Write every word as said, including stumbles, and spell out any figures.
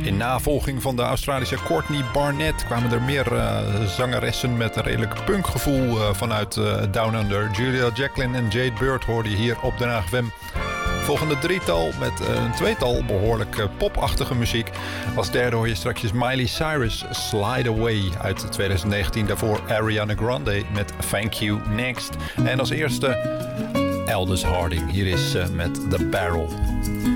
In navolging van de Australische Courtney Barnett kwamen er meer uh, zangeressen met een redelijk punkgevoel uh, vanuit uh, Down Under. Julia Jacklin en Jade Bird hoorde je hier op Den Haag F M. Volgende drietal met een tweetal behoorlijk uh, popachtige muziek. Als derde hoor je straks Miley Cyrus, Slide Away uit twintig negentien. Daarvoor Ariana Grande met Thank You Next. En als eerste Aldous Harding. Hier is uh, met The Barrel.